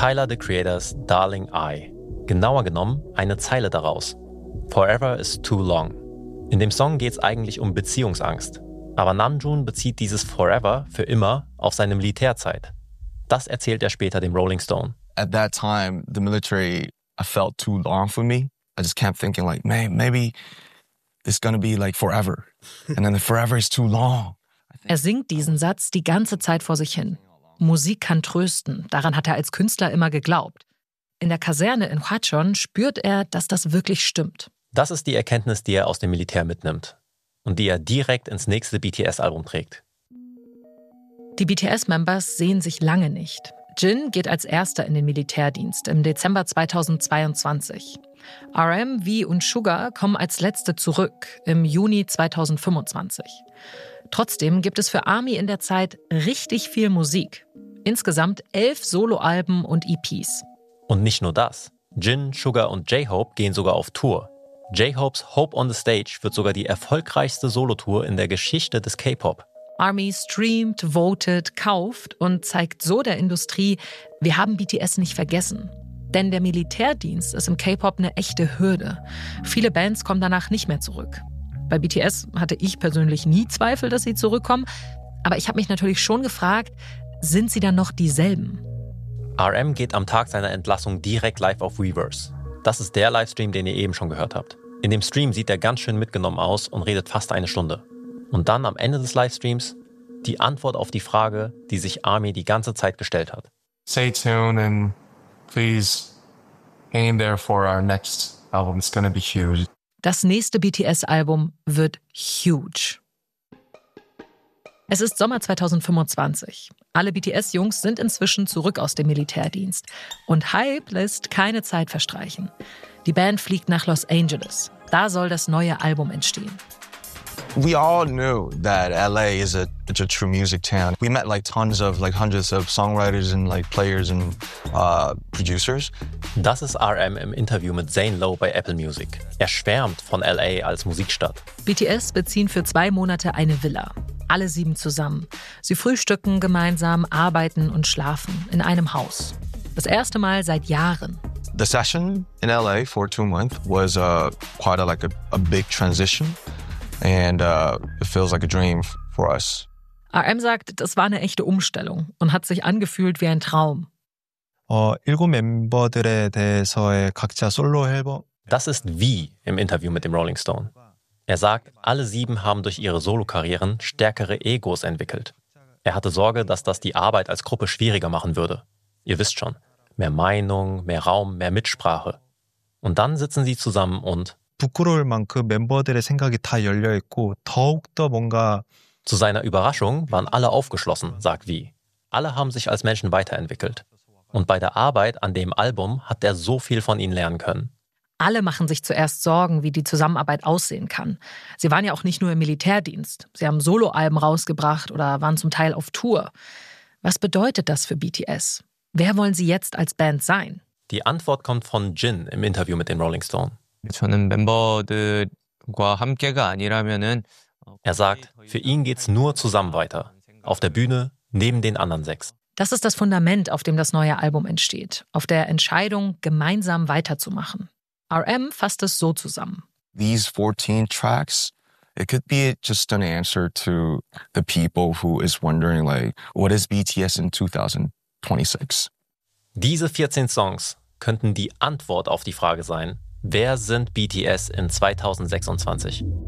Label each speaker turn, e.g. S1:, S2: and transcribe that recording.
S1: Tyler, the Creator's Darling I. Genauer genommen eine Zeile daraus. Forever is too long. In dem Song geht es eigentlich um Beziehungsangst. Aber Namjoon bezieht dieses Forever für immer auf seine Militärzeit. Das erzählt er später dem Rolling Stone.
S2: At that time, the military, I felt too long for me. I just kept thinking like, man, maybe it's gonna be like forever. And then the forever is too long.
S3: Er singt diesen Satz die ganze Zeit vor sich hin. Musik kann trösten, daran hat er als Künstler immer geglaubt. In der Kaserne in Hwacheon spürt er, dass das wirklich stimmt.
S1: Das ist die Erkenntnis, die er aus dem Militär mitnimmt und die er direkt ins nächste BTS-Album trägt.
S3: Die BTS-Members sehen sich lange nicht. Jin geht als erster in den Militärdienst im Dezember 2022. RM, V und Suga kommen als letzte zurück im Juni 2025. Trotzdem gibt es für ARMY in der Zeit richtig viel Musik. Insgesamt 11 Soloalben und EPs.
S1: Und nicht nur das. Jin, Suga und J-Hope gehen sogar auf Tour. J-Hopes Hope on the Stage wird sogar die erfolgreichste Solotour in der Geschichte des K-Pop.
S3: ARMY streamt, votet, kauft und zeigt so der Industrie, wir haben BTS nicht vergessen. Denn der Militärdienst ist im K-Pop eine echte Hürde. Viele Bands kommen danach nicht mehr zurück. Bei BTS hatte ich persönlich nie Zweifel, dass sie zurückkommen. Aber ich habe mich natürlich schon gefragt, sind sie dann noch dieselben?
S1: RM geht am Tag seiner Entlassung direkt live auf Weverse. Das ist der Livestream, den ihr eben schon gehört habt. In dem Stream sieht er ganz schön mitgenommen aus und redet fast eine Stunde. Und dann am Ende des Livestreams die Antwort auf die Frage, die sich ARMY die ganze Zeit gestellt hat.
S2: Stay tuned and please aim there for our next album. It's gonna be huge.
S3: Das nächste BTS-Album wird huge. Es ist Sommer 2025. Alle BTS-Jungs sind inzwischen zurück aus dem Militärdienst. Und Hype lässt keine Zeit verstreichen. Die Band fliegt nach Los Angeles. Da soll das neue Album entstehen.
S2: We all knew that LA is a true music town. We met like tons of like hundreds of songwriters and like players and producers.
S1: Das ist RM im Interview mit Zane Lowe bei Apple Music. Er schwärmt von LA als Musikstadt.
S3: BTS beziehen für 2 Monate eine Villa. Alle 7 zusammen. Sie frühstücken gemeinsam, arbeiten und schlafen in einem Haus. Das erste Mal seit Jahren.
S2: The session in LA for 2 months was quite a big transition. And it feels like a dream for us.
S3: RM sagt, das war eine echte Umstellung und hat sich angefühlt wie ein Traum.
S4: 7 멤버들에 대해서의 각자 솔로 앨범.
S1: Das ist V im Interview mit dem Rolling Stone. Er sagt, alle 7 haben durch ihre Solokarrieren stärkere Egos entwickelt. Er hatte Sorge, dass das die Arbeit als Gruppe schwieriger machen würde. Ihr wisst schon, mehr Meinung, mehr Raum, mehr Mitsprache. Und dann sitzen sie zusammen und
S4: 부끄러울 만큼 멤버들의 생각이 다 열려 있고 더욱더 뭔가
S1: zu seiner Überraschung waren alle aufgeschlossen, sagt V. Alle haben sich als Menschen weiterentwickelt. Und bei der Arbeit an dem Album hat er so viel von ihnen lernen können.
S3: Alle machen sich zuerst Sorgen, wie die Zusammenarbeit aussehen kann. Sie waren ja auch nicht nur im Militärdienst. Sie haben Soloalben rausgebracht oder waren zum Teil auf Tour. Was bedeutet das für BTS? Wer wollen sie jetzt als Band sein?
S1: Die Antwort kommt von Jin im Interview mit dem Rolling Stone.
S5: 저는 멤버들과 함께가 아니라면은
S1: Er sagt, für ihn geht's nur zusammen weiter. Auf der Bühne, neben den anderen 6.
S3: Das ist das Fundament, auf dem das neue Album entsteht. Auf der Entscheidung, gemeinsam weiterzumachen. RM fasst es so zusammen.
S2: These 14 tracks, it could be just an answer to the people who is wondering like, what is BTS in 2026?
S1: Diese 14 Songs könnten die Antwort auf die Frage sein, wer sind BTS in 2026?